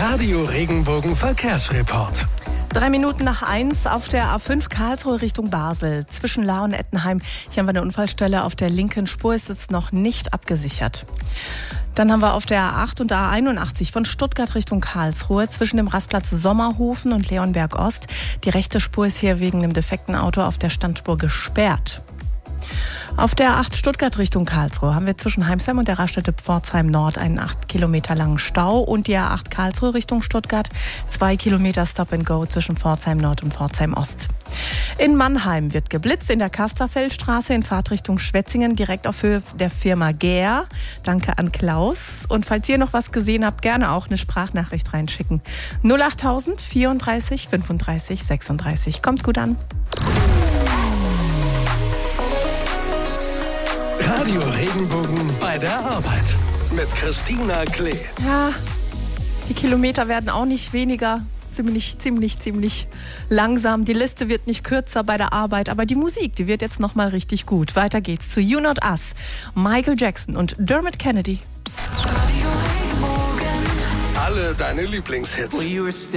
Radio Regenbogen Verkehrsreport. 3 Minuten nach 1 auf der A5 Karlsruhe Richtung Basel. Zwischen Lahr und Ettenheim. Hier haben wir eine Unfallstelle. Auf der linken Spur ist es noch nicht abgesichert. Dann haben wir auf der A8 und A81 von Stuttgart Richtung Karlsruhe zwischen dem Rastplatz Sommerhofen und Leonberg Ost. Die rechte Spur ist hier wegen einem defekten Auto auf der Standspur gesperrt. Auf der A8 Stuttgart Richtung Karlsruhe haben wir zwischen Heimsheim und der Raststätte Pforzheim Nord einen 8 Kilometer langen Stau und die A8 Karlsruhe Richtung Stuttgart 2 Kilometer Stop and Go zwischen Pforzheim Nord und Pforzheim Ost. In Mannheim wird geblitzt in der Kasterfeldstraße in Fahrtrichtung Schwetzingen direkt auf Höhe der Firma Gehr. Danke an Klaus. Und falls ihr noch was gesehen habt, gerne auch eine Sprachnachricht reinschicken. 08000 34 35 36. Kommt gut an. Radio Regenbogen bei der Arbeit mit Christina Klee. Ja, die Kilometer werden auch nicht weniger. Ziemlich langsam. Die Liste wird nicht kürzer bei der Arbeit, aber die Musik, die wird jetzt nochmal richtig gut. Weiter geht's zu You Not Us, Michael Jackson und Dermot Kennedy. Alle deine Lieblingshits.